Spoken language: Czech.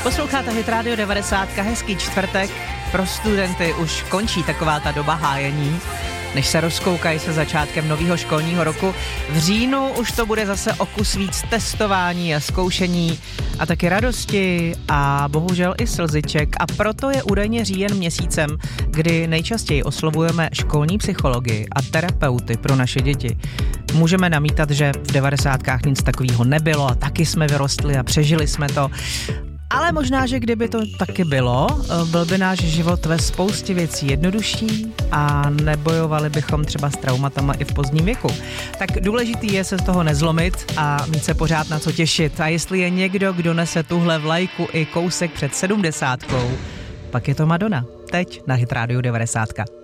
Posloucháte Hit Radio 90, hezký čtvrtek. Pro studenty už končí taková ta doba hájení, než se rozkoukají se začátkem nového školního roku. V říjnu už to bude zase o kus víc testování a zkoušení a taky radosti a bohužel i slziček. A proto je údajně říjen měsícem, kdy nejčastěji oslovujeme školní psychology a terapeuty pro naše děti. Můžeme namítat, že v 90kách nic takového nebylo a taky jsme vyrostli a přežili jsme to. Ale možná, že kdyby to taky bylo, byl by náš život ve spoustě věcí jednodušší a nebojovali bychom třeba s traumatama i v pozdním věku. Tak důležitý je se z toho nezlomit a mít se pořád na co těšit. A jestli je někdo, kdo nese tuhle vlajku i kousek před 70, pak je to Madonna. Teď na Hit Radio 90.